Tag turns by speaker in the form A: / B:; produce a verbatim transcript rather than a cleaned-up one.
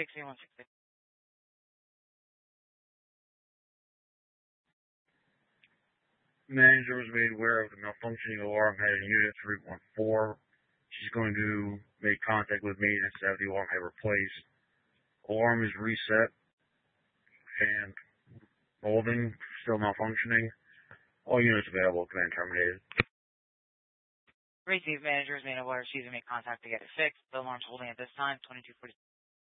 A: six eight one six six.
B: Manager was made aware of the malfunctioning alarm head in Unit three one four. She's going to make contact with maintenance to have the alarm head replaced. Alarm is reset. Fan molding still malfunctioning. All units available. Command terminated.
A: Receive manager is made aware she's made contact to get it fixed. The alarm's holding at this time. twenty-two forty.